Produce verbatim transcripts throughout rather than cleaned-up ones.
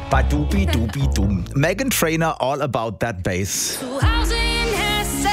Badubi-dubi-dum. Meghan Trainor, All About That Bass. Zu Hause in Hessen,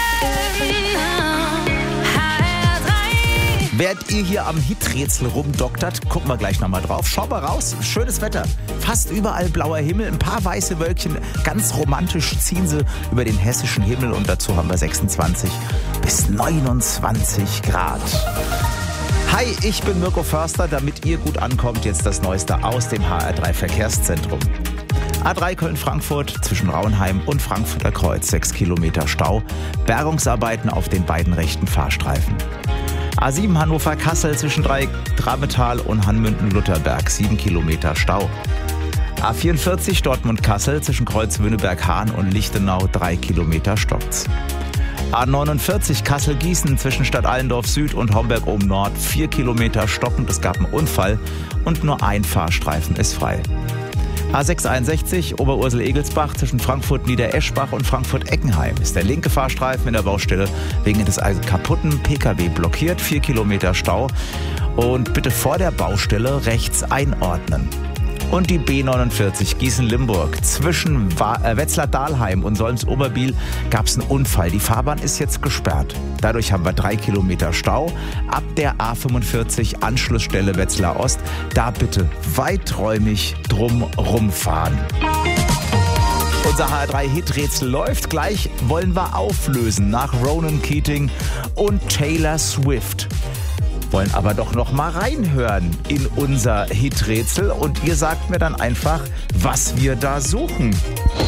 H R drei. Während ihr hier am Hiträtsel rumdoktert, gucken wir gleich nochmal drauf. Schau mal raus, schönes Wetter. Fast überall blauer Himmel, ein paar weiße Wölkchen. Ganz romantisch ziehen sie über den hessischen Himmel und dazu haben wir sechsundzwanzig bis neunundzwanzig Grad. Hi, ich bin Mirko Förster. Damit ihr gut ankommt, jetzt das Neueste aus dem H R drei Verkehrszentrum. A drei Köln-Frankfurt zwischen Rauenheim und Frankfurter Kreuz, sechs Kilometer Stau. Bergungsarbeiten auf den beiden rechten Fahrstreifen. A sieben Hannover-Kassel zwischen Drei-Drametal und Hanmünden-Lutherberg, sieben Kilometer Stau. A vierundvierzig Dortmund-Kassel zwischen Kreuz-Wünnenberg-Hahn und Lichtenau, drei Kilometer stockt's. A neunundvierzig Kassel-Gießen zwischen Stadt Allendorf Süd und Homberg oben Nord, vier Kilometer stockend. Es gab einen Unfall und nur ein Fahrstreifen ist frei. A sechshunderteinundsechzig Oberursel-Egelsbach zwischen Frankfurt-Niedereschbach und Frankfurt-Eckenheim ist der linke Fahrstreifen in der Baustelle wegen des kaputten P K W blockiert, vier Kilometer Stau. Und bitte vor der Baustelle rechts einordnen. Und die B neunundvierzig Gießen-Limburg zwischen Wetzlar-Dahlheim und Solms-Oberbiel gab es einen Unfall. Die Fahrbahn ist jetzt gesperrt. Dadurch haben wir drei Kilometer Stau. Ab der A fünfundvierzig Anschlussstelle Wetzlar Ost, da bitte weiträumig drum rumfahren. Unser H R drei Hiträtsel läuft. Gleich wollen wir auflösen nach Ronan Keating und Taylor Swift. Wollen aber doch noch mal reinhören in unser Hiträtsel und ihr sagt mir dann einfach, was wir da suchen.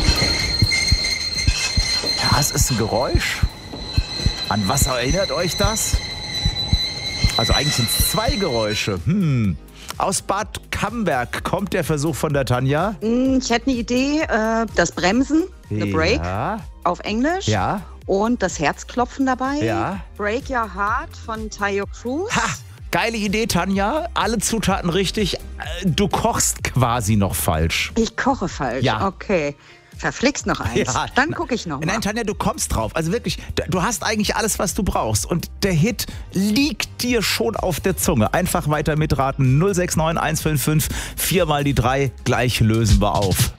Ja, es ist ein Geräusch. An was erinnert euch das? Also eigentlich sind es zwei Geräusche. Hm. Aus Bad Camberg kommt der Versuch von der Tanja. Ich hätte eine Idee, äh, das Bremsen, the Brake, Ja. auf Englisch. Ja. Und das Herzklopfen dabei. Ja. Break Your Heart von Tayo Cruz. Ha! Geile Idee, Tanja. Alle Zutaten richtig. Du kochst quasi noch falsch. Ich koche falsch. Ja. Okay. Verflixt noch eins. Ja. Dann gucke ich noch mal. Nein, Tanja, du kommst drauf. Also wirklich, du hast eigentlich alles, was du brauchst. Und der Hit liegt dir schon auf der Zunge. Einfach weiter mitraten. null sechs neun eins fünf fünf, viermal die drei. Gleich lösen wir auf.